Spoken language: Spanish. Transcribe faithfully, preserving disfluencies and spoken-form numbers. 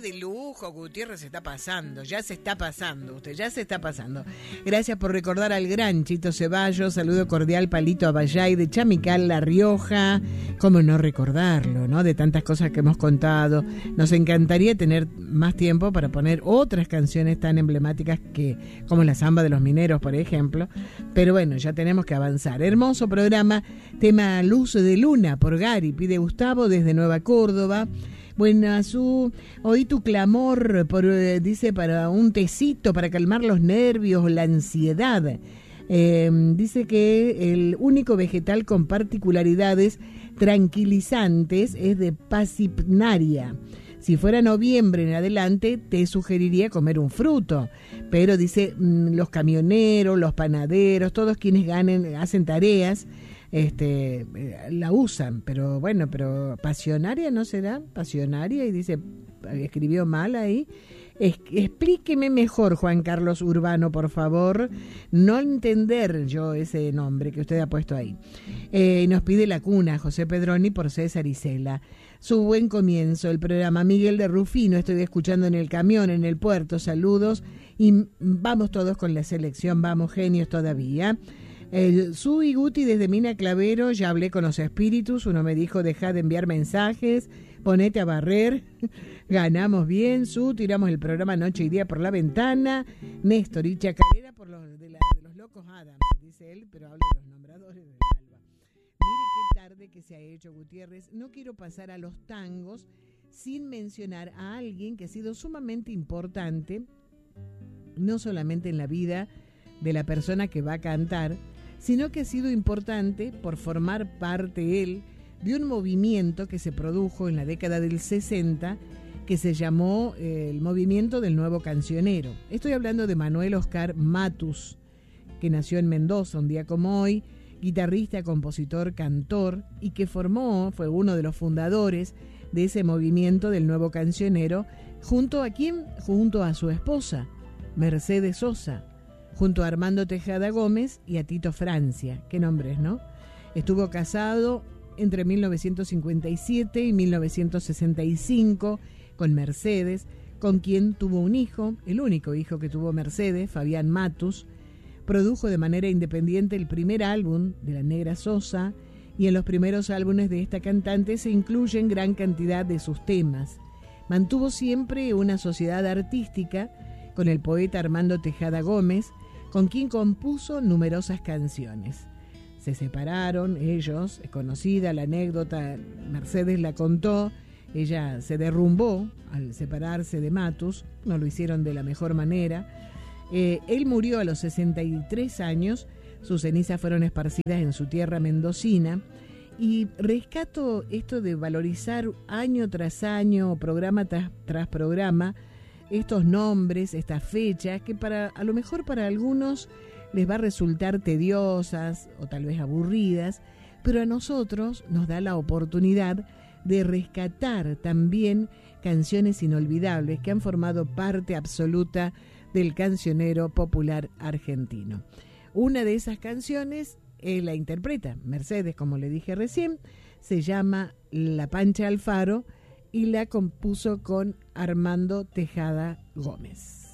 de lujo, Gutiérrez, se está pasando, ya se está pasando, usted ya se está pasando. Gracias por recordar al gran Chito Ceballos, saludo cordial, Palito Abayay de Chamical, La Rioja. Cómo no recordarlo, ¿no? De tantas cosas que hemos contado. Nos encantaría tener más tiempo para poner otras canciones tan emblemáticas que, como la Zamba de los Mineros, por ejemplo. Pero bueno, ya tenemos que avanzar. Hermoso programa, tema Luz de Luna por Gary, pide Gustavo desde Nueva Córdoba. Bueno, su, oí tu clamor, por, eh, dice, para un tecito, para calmar los nervios o la ansiedad. Eh, dice que el único vegetal con particularidades tranquilizantes es de Pasipnaria. Si fuera noviembre en adelante, te sugeriría comer un fruto. Pero dice, los camioneros, los panaderos, todos quienes ganen, hacen tareas, este la usan, pero bueno, pero pasionaria no será, pasionaria, y dice, escribió mal ahí. Es, explíqueme mejor, Juan Carlos Urbano, por favor, no entender yo ese nombre que usted ha puesto ahí. Eh, nos pide La Cuna, José Pedroni por César Isela. Su buen comienzo, el programa Miguel de Rufino, estoy escuchando en el camión, en el puerto, saludos, y vamos todos con la selección, vamos genios todavía. El Su y Guti desde Mina Clavero, ya hablé con los espíritus, uno me dijo, deja de enviar mensajes, ponete a barrer, ganamos bien, Su, tiramos el programa Noche y Día por la ventana, Néstor y Chacarera por los de, la, de los locos Adams, dice él, pero habla de los nombradores del alba. Mire qué tarde que se ha hecho, Gutiérrez, no quiero pasar a los tangos sin mencionar a alguien que ha sido sumamente importante, no solamente en la vida de la persona que va a cantar, sino que ha sido importante por formar parte él de un movimiento que se produjo en la década del sesenta, que se llamó eh, el movimiento del nuevo cancionero. Estoy hablando de Manuel Oscar Matus, que nació en Mendoza un día como hoy, guitarrista, compositor, cantor, y que formó, fue uno de los fundadores de ese movimiento del nuevo cancionero, junto a quién, junto a su esposa, Mercedes Sosa, junto a Armando Tejada Gómez y a Tito Francia. Qué nombres, ¿no? Estuvo casado entre mil novecientos cincuenta y siete y mil novecientos sesenta y cinco con Mercedes, con quien tuvo un hijo, el único hijo que tuvo Mercedes, Fabián Matus. Produjo de manera independiente el primer álbum de La Negra Sosa, y en los primeros álbumes de esta cantante se incluyen gran cantidad de sus temas. Mantuvo siempre una sociedad artística con el poeta Armando Tejada Gómez, con quien compuso numerosas canciones. Se separaron ellos, es conocida la anécdota, Mercedes la contó, ella se derrumbó al separarse de Matus, no lo hicieron de la mejor manera. Eh, él murió a los sesenta y tres años, sus cenizas fueron esparcidas en su tierra mendocina, y rescato esto de valorizar año tras año, programa tras, tras programa, estos nombres, estas fechas, que para a lo mejor para algunos les va a resultar tediosas o tal vez aburridas, pero a nosotros nos da la oportunidad de rescatar también canciones inolvidables que han formado parte absoluta del cancionero popular argentino. Una de esas canciones eh, la interpreta Mercedes, como le dije recién, se llama La Pancha Alfaro, y la compuso con Armando Tejada Gómez.